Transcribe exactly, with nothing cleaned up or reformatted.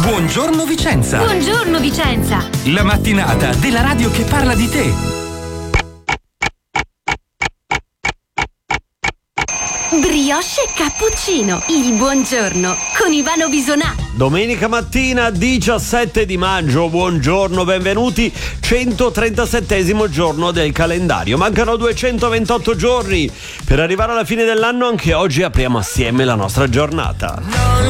Buongiorno Vicenza. Buongiorno Vicenza. La mattinata della radio che parla di te. Brioche e cappuccino. Il buongiorno con Ivano Bisonà. Domenica mattina diciassette di maggio, buongiorno, benvenuti, centotrentasettesimo giorno del calendario. Mancano duecentoventotto giorni per arrivare alla fine dell'anno. Anche oggi apriamo assieme la nostra giornata. Non